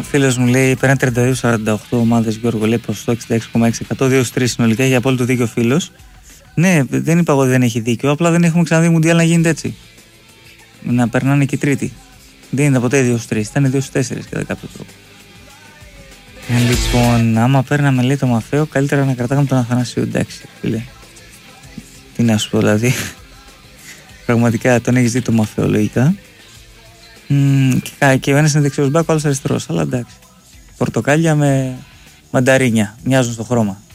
φίλος μου λέει πέραν 32-48 ομάδες, Γιώργο, λέει ποσοστό 66,6%, 2-3 συνολικά, για απόλυτο δίκιο ο φίλος. Ναι, δεν είπα εγώ ότι δεν έχει δίκιο, απλά δεν έχουμε ξαναδεί Μουντιάλ να γίνεται έτσι. Να περνάνε και τρίτη. Δεν είναι ποτέ 2-3, ήταν 2-4 κατά κάποιο τρόπο. Λοιπόν, άμα παίρναμε, λέει, το Μαφαίο, καλύτερα να κρατάγαμε τον Αθανασίου. Εντάξει, φίλε. Τι να σου πω, δηλαδή. Πραγματικά τον έχεις δει το Μαφαίο, λογικά. Και ο ένας είναι δεξιός μπακ, ο άλλος αριστερός. Αλλά εντάξει. Πορτοκάλια με μανταρίνια. Μοιάζουν στο χρώμα.